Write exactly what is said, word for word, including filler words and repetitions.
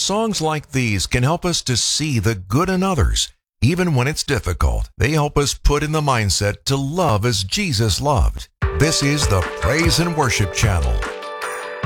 Songs like these can help us to see the good in others. Even when it's difficult, they help us put in the mindset to love as Jesus loved. This is the Praise and Worship Channel.